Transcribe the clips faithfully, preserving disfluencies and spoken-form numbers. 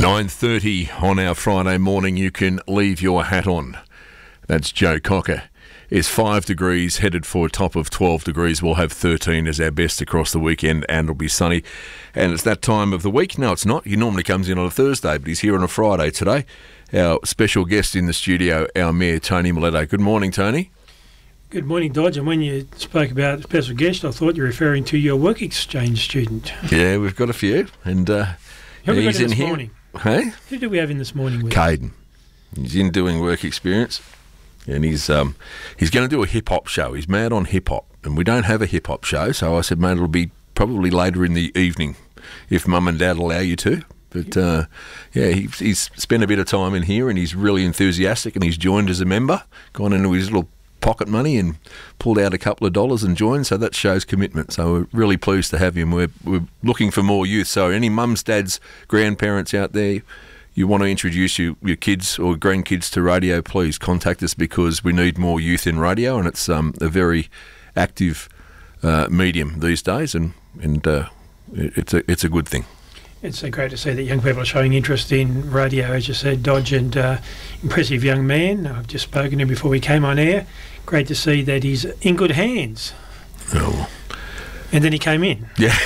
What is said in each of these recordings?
nine thirty on our Friday morning, you can leave your hat on. That's Joe Cocker. It's five degrees, headed for a top of twelve degrees. We'll have thirteen as our best across the weekend, and it'll be sunny. And it's that time of the week. No, it's not. He normally comes in on a Thursday, but he's here on a Friday today. Our special guest in the studio, our Mayor, Tony Miletto. Good morning, Tony. Good morning, Dodge. And when you spoke about special guest, I thought you were referring to your work exchange student. Yeah, we've got a few. And uh, Who have we got he's in in this here. morning? Hey? Who do we have in this morning with? Caden. He's in doing work experience. And he's um, he's going to do a hip-hop show. He's mad on hip-hop. And we don't have a hip-hop show, so I said, mate, it'll be probably later in the evening if Mum and Dad allow you to. But, uh, yeah, he, he's spent a bit of time in here and he's really enthusiastic, and he's joined as a member, gone into his little pocket money and pulled out a couple of dollars and joined, so that shows commitment. So we're really pleased to have him. We're, we're looking for more youth. So any mums, dads, grandparents out there, you want to introduce your, your kids or grandkids to radio, please contact us, because we need more youth in radio, and it's um, a very active uh, medium these days, and, and uh, it's a it's a good thing. It's uh, great to see that young people are showing interest in radio, as you said, Dodge, and uh, impressive young man. I've just spoken to him before we came on air. Great to see that he's in good hands. Oh. And then he came in. Yeah.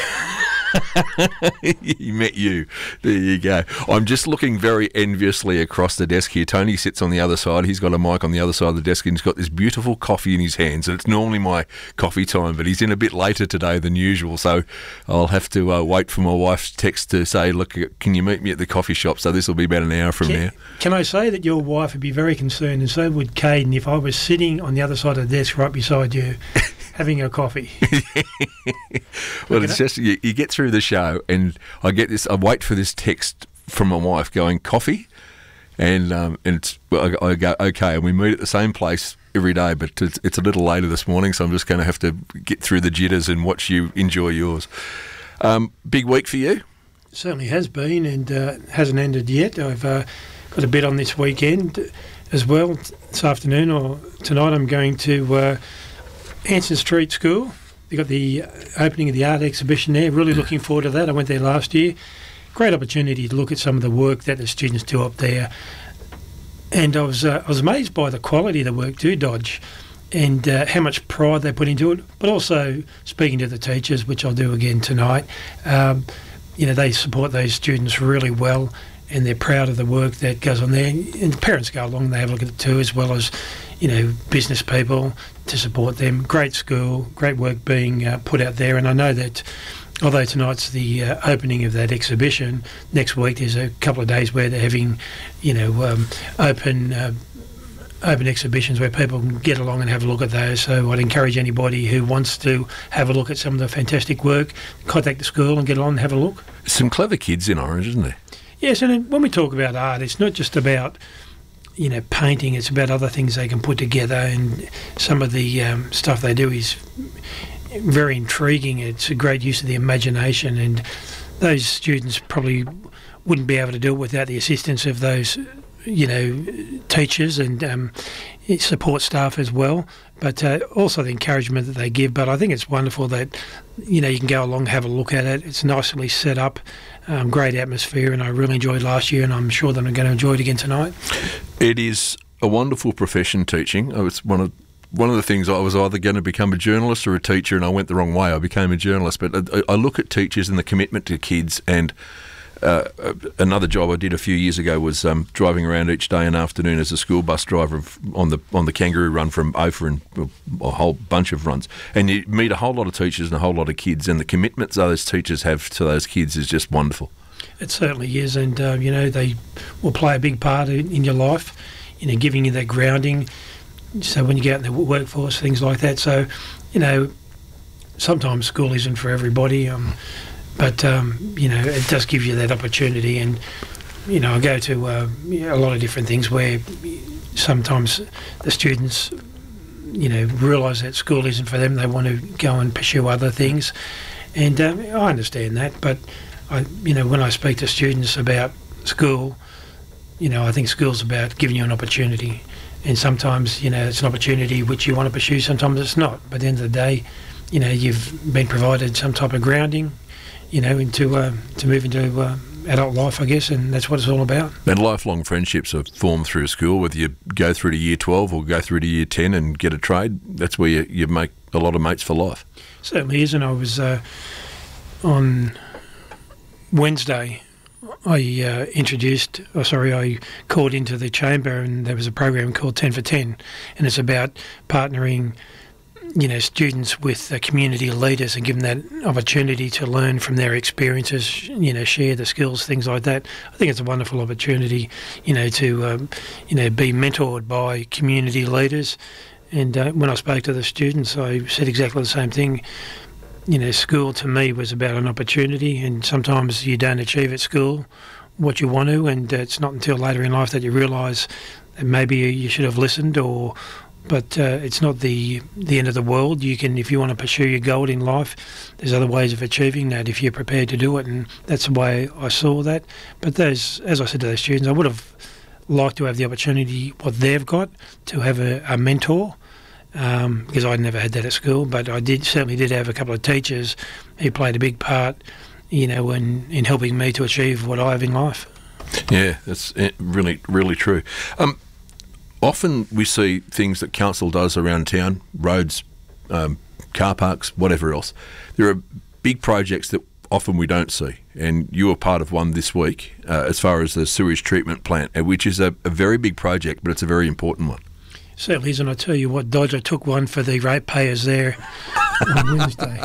He met you. There you go. I'm just looking very enviously across the desk here. Tony sits on the other side. He's got a mic on the other side of the desk, and he's got this beautiful coffee in his hands. And it's normally my coffee time, but he's in a bit later today than usual. So I'll have to uh, wait for my wife's text to say, look, can you meet me at the coffee shop? So this will be about an hour from can, now. Can I say that your wife would be very concerned, and so would Caden, if I was sitting on the other side of the desk right beside you having a coffee. Well, it's just, you, you get through the show and I get this, I wait for this text from my wife going, coffee? And um, and it's, well, I, I go, okay, and we meet at the same place every day, but it's, it's a little later this morning, so I'm just going to have to get through the jitters and watch you enjoy yours. Um, big week for you? It certainly has been, and uh, hasn't ended yet. I've uh, got a bet on this weekend as well. This afternoon or tonight I'm going to uh, Anson Street School. They've got the opening of the art exhibition there. Really looking forward to that. I went there last year. Great opportunity to look at some of the work that the students do up there. And I was uh, I was amazed by the quality of the work too, Dodge, and uh, how much pride they put into it. But also speaking to the teachers, which I'll do again tonight. Um, you know, they support those students really well, and they're proud of the work that goes on there. And the parents go along, they have a look at it too, as well as, you know, business people to support them. Great school, great work being uh, put out there. And I know that although tonight's the uh, opening of that exhibition, next week there's a couple of days where they're having, you know, um, open uh, open exhibitions where people can get along and have a look at those. So I'd encourage anybody who wants to have a look at some of the fantastic work, contact the school and get along and have a look. Some clever kids in Orange, isn't there? Yes, and when we talk about art, it's not just about, you know, painting. It's about other things they can put together, and some of the um, stuff they do is very intriguing. It's a great use of the imagination, and those students probably wouldn't be able to do it without the assistance of those, you know, teachers and um, support staff as well, but uh, also the encouragement that they give. But I think it's wonderful that, you know, you can go along, have a look at it. It's nicely set up, um, great atmosphere, and I really enjoyed last year, and I'm sure that I'm going to enjoy it again tonight. It is a wonderful profession, teaching. Oh, it's one of one of the things, I was either going to become a journalist or a teacher, and I went the wrong way. I became a journalist. But I, I look at teachers and the commitment to kids, and uh, another job I did a few years ago was um, driving around each day and afternoon as a school bus driver on the on the Kangaroo Run from Ophir, and a whole bunch of runs. And you meet a whole lot of teachers and a whole lot of kids, and the commitments those teachers have to those kids is just wonderful. It certainly is, and uh, you know, they will play a big part in, in your life, you know, giving you that grounding. So when you get out in the workforce, things like that. So, you know, sometimes school isn't for everybody, um, but um, you know, it does give you that opportunity. And you know, I go to uh, a lot of different things where sometimes the students, you know, realise that school isn't for them. They want to go and pursue other things, and um, I understand that. But I, you know, when I speak to students about school, you know, I think school's about giving you an opportunity. And sometimes, you know, it's an opportunity which you want to pursue, sometimes it's not. But at the end of the day, you know, you've been provided some type of grounding, you know, into uh, to move into uh, adult life, I guess, and that's what it's all about. And lifelong friendships are formed through school, whether you go through to year twelve or go through to year ten and get a trade. That's where you, you make a lot of mates for life. Certainly is, and I was uh, on Wednesday, I uh, introduced, or sorry, I called into the chamber, and there was a program called ten for ten, and it's about partnering, you know, students with uh, community leaders and giving that opportunity to learn from their experiences, you know, share the skills, things like that. I think it's a wonderful opportunity, you know, to, um, you know, be mentored by community leaders. And uh, when I spoke to the students, I said exactly the same thing. You know, school to me was about an opportunity, and sometimes you don't achieve at school what you want to, and it's not until later in life that you realise that maybe you should have listened, or but uh, it's not the the end of the world. You can, if you want to pursue your goal in life, there's other ways of achieving that if you're prepared to do it, and that's the way I saw that. But those, as I said to those students, I would have liked to have the opportunity, what they've got, to have a, a mentor. Um, because I never had that at school, but I did certainly did have a couple of teachers who played a big part, you know, in, in helping me to achieve what I have in life. Yeah, that's really, really true. Um, often we see things that council does around town, roads, um, car parks, whatever else. There are big projects that often we don't see, and you were part of one this week uh, as far as the sewage treatment plant, which is a, a very big project, but it's a very important one. Certainly is, and I tell you what, Dodger took one for the ratepayers there on Wednesday.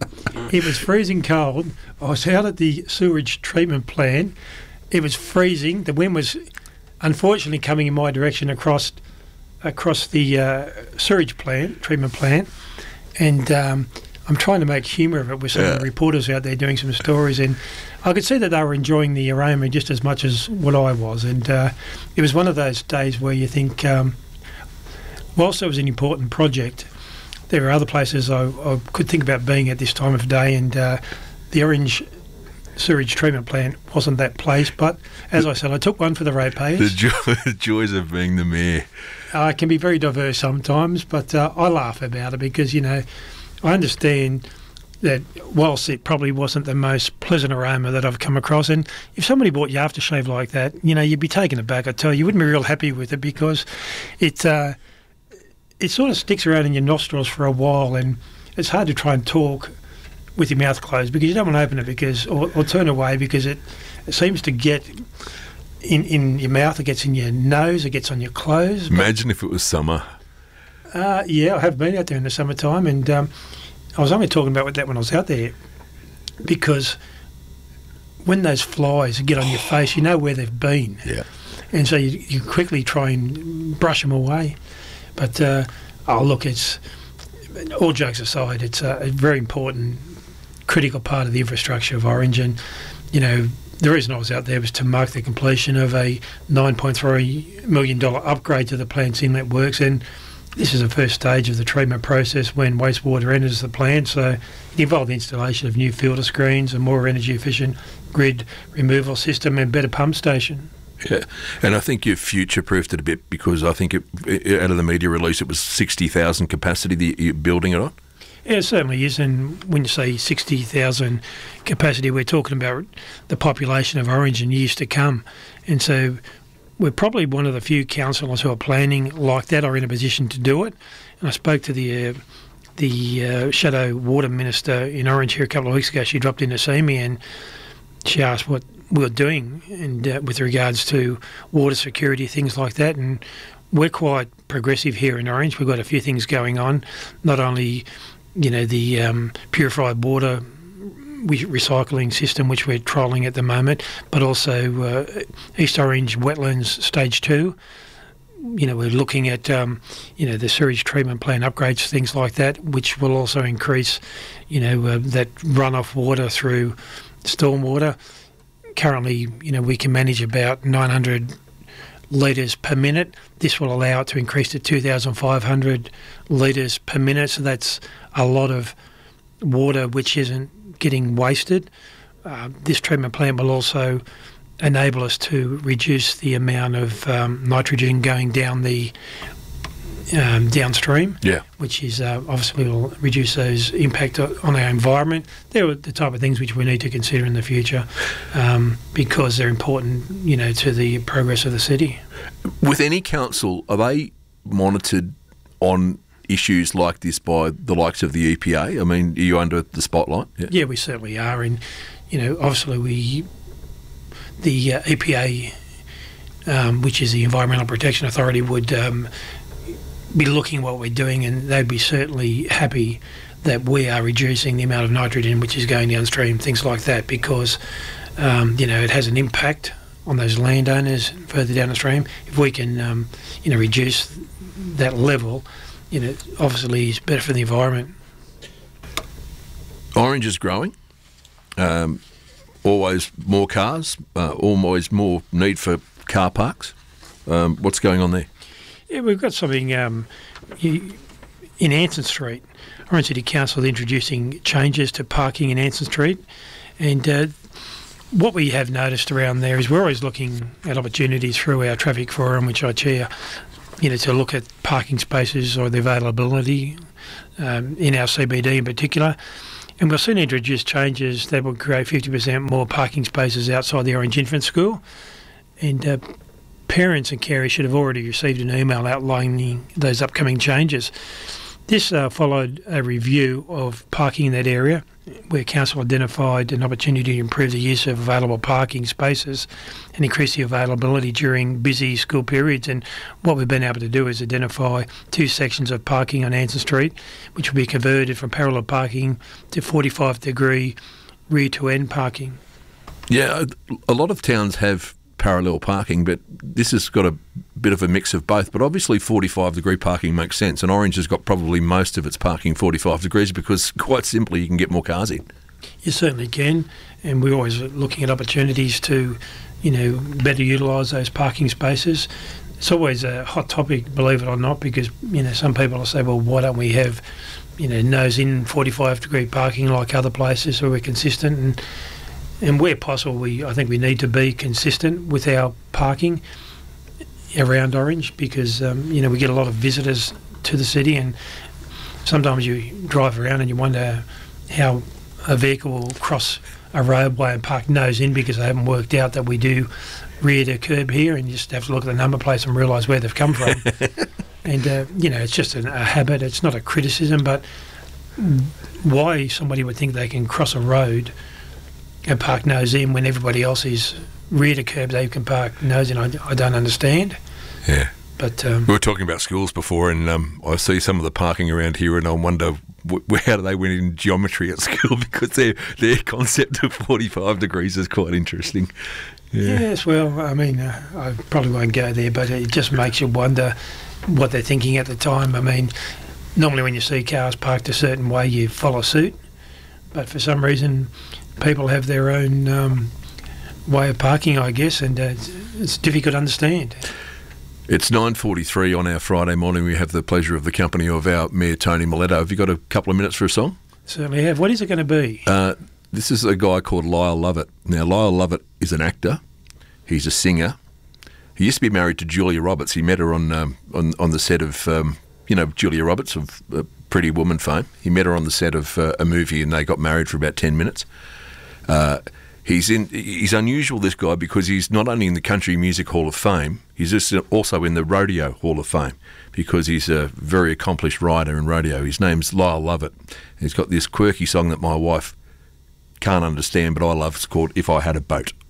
It was freezing cold. I was out at the sewage treatment plant. It was freezing. The wind was unfortunately coming in my direction across across the uh, sewage plant, treatment plant, and um, I'm trying to make humour of it with some yeah. of the reporters out there doing some stories, and I could see that they were enjoying the aroma just as much as what I was, and uh, it was one of those days where you think, um, whilst it was an important project, there are other places I, I could think about being at this time of day, and uh, the Orange sewage treatment plant wasn't that place. But as I said, I took one for the ratepayers. The, jo- the joys of being the mayor. Uh, it can be very diverse sometimes, but uh, I laugh about it because, you know, I understand that whilst it probably wasn't the most pleasant aroma that I've come across, and if somebody bought you aftershave like that, you know, you'd be taken aback, I tell you. You wouldn't be real happy with it because it... Uh, it sort of sticks around in your nostrils for a while, and it's hard to try and talk with your mouth closed because you don't want to open it because, or, or turn away because it, it seems to get in, in your mouth, it gets in your nose, it gets on your clothes. Imagine if it was summer. Uh, yeah, I have been out there in the summertime, and um, I was only talking about that when I was out there because when those flies get on your face, you know where they've been. Yeah. And so you, you quickly try and brush them away. But, uh, oh, look, it's, all jokes aside, it's a, a very important, critical part of the infrastructure of Orange. And, you know, the reason I was out there was to mark the completion of a nine point three million dollars upgrade to the plant's inlet works. And this is the first stage of the treatment process when wastewater enters the plant. So it involved the installation of new filter screens, a more energy-efficient grid removal system and better pump station. Yeah, and I think you've future-proofed it a bit because I think it, it, out of the media release it was sixty thousand capacity that you're building it on. Yeah, it certainly is, and when you say sixty thousand capacity, we're talking about the population of Orange in years to come. And so we're probably one of the few councillors who are planning like that or in a position to do it. And I spoke to the uh, the uh, Shadow Water Minister in Orange here a couple of weeks ago. She dropped in to see me and she asked what we were doing and uh, with regards to water security, things like that. And we're quite progressive here in Orange. We've got a few things going on, not only, you know, the um, purified water recycling system, which we're trialling at the moment, but also uh, East Orange Wetlands Stage two. You know, we're looking at, um, you know, the sewage treatment plant upgrades, things like that, which will also increase, you know, uh, that runoff water through stormwater. Currently, you know, we can manage about nine hundred litres per minute. This will allow it to increase to two thousand five hundred litres per minute. So that's a lot of water which isn't getting wasted. Uh, this treatment plant will also enable us to reduce the amount of um, nitrogen going down the um, downstream, Yeah. which is uh, obviously will reduce those impact o- on our environment. They're the type of things which we need to consider in the future um, because they're important, you know, to the progress of the city. With any council, are they monitored on issues like this by the likes of the E P A? I mean, are you under the spotlight? Yeah, yeah we certainly are. And, you know, obviously we, the uh, E P A, um, which is the Environmental Protection Authority, would um, be looking what we're doing, and they'd be certainly happy that we are reducing the amount of nitrogen which is going downstream, things like that, because, um, you know, it has an impact on those landowners further downstream. If we can, um, you know, reduce that level, you know, obviously it's better for the environment. Orange is growing. Um, always more cars, uh, always more need for car parks. Um, what's going on there? Yeah, we've got something um, you, in Anson Street. Orange City Council is introducing changes to parking in Anson Street, and uh, what we have noticed around there is we're always looking at opportunities through our traffic forum, which I chair, you know, to look at parking spaces or the availability um, in our C B D in particular. And we've soon introduced changes that will create fifty percent more parking spaces outside the Orange Infant School. And uh, parents and carers should have already received an email outlining those upcoming changes. This uh, followed a review of parking in that area, where Council identified an opportunity to improve the use of available parking spaces and increase the availability during busy school periods. And what we've been able to do is identify two sections of parking on Anson Street, which will be converted from parallel parking to forty-five degree rear-to-end parking. Yeah, a lot of towns have parallel parking, but this has got a bit of a mix of both. But obviously forty-five degree parking makes sense, and Orange has got probably most of its parking forty-five degrees because quite simply you can get more cars in. You certainly can, and we're always looking at opportunities to, you know, better utilise those parking spaces. It's always a hot topic, believe it or not, because, you know, some people will say, well, why don't we have, you know, nose in forty-five degree parking like other places where we're consistent, and And where possible, we I think we need to be consistent with our parking around Orange, because um, you know, we get a lot of visitors to the city, and sometimes you drive around and you wonder how a vehicle will cross a roadway and park nose in because they haven't worked out that we do rear to curb here, and you just have to look at the number plates and realise where they've come from. And uh, you know, it's just an, a habit. It's not a criticism, but why somebody would think they can cross a road and park nose in when everybody else is rear to curb, they can park nose in, I, I don't understand. Yeah. But um, we were talking about schools before, and um, I see some of the parking around here, and I wonder w- how do they win in geometry at school, because their their concept of forty-five degrees is quite interesting. Yeah. Yes, well, I mean, uh, I probably won't go there, but it just makes you wonder what they're thinking at the time. I mean, normally when you see cars parked a certain way, you follow suit, but for some reason people have their own um, way of parking, I guess, and uh, it's, it's difficult to understand. It's nine forty-three on our Friday morning. We have the pleasure of the company of our Mayor, Tony Miletto. Have you got a couple of minutes for a song? Certainly have. What is it going to be? Uh, this is a guy called Lyle Lovett. Now, Lyle Lovett is an actor. He's a singer. He used to be married to Julia Roberts. He met her on um, on, on the set of, um, you know, Julia Roberts of uh, Pretty Woman fame. He met her on the set of uh, a movie, and they got married for about ten minutes. Uh, he's in. He's unusual, this guy, because he's not only in the Country Music Hall of Fame, he's just also in the Rodeo Hall of Fame, because he's a very accomplished rider in rodeo. His name's Lyle Lovett. He's got this quirky song that my wife can't understand, but I love. It's called If I Had a Boat.